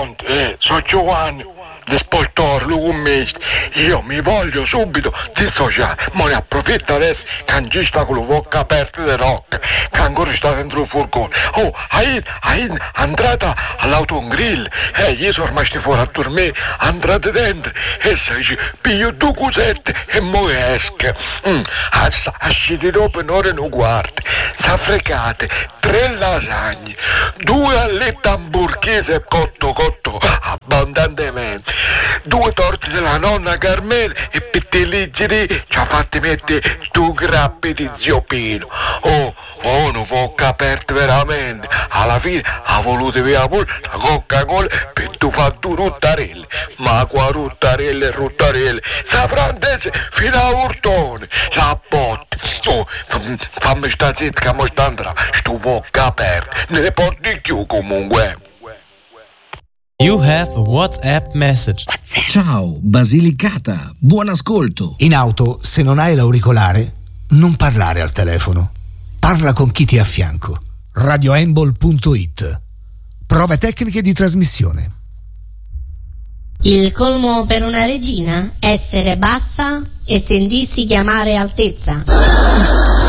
Senti, so Giovanni, l'esportore, lui con me. Io mi voglio subito dissociare, ma ne approfitto adesso che non ci sta con la bocca aperta di Rocca, che ancora sta dentro il furgone. Oh, hai entrata all'autogrill, io sono rimasto fuori a dormire, entrate dentro, e si dice, piglio due cosette e mo esca. Asciti dopo un'ora e un quarto, s'affrecate, 3 lasagne, 2 alette hamburghese cotto abbondantemente, 2 torte della nonna Carmela e pettiligeri ci ha fatti mettere 2 grappi di zio Pino. Oh, non può aperto veramente. Alla fine ha voluto via pure la Coca-Cola per tu fare 2 ruttarelle. Ma qua ruttarelle, sa francese fino a urtone, sa botte. Oh, fammi sta zitta che mo sta andrà, sto bocca aperta, ne le porti più comunque. You have a WhatsApp message. Ciao, Basilicata, buon ascolto. In auto, se non hai l'auricolare, non parlare al telefono. Parla con chi ti è a fianco. radioembol.it. Prove tecniche di trasmissione. Il colmo per una regina? Essere bassa e sentirsi chiamare altezza.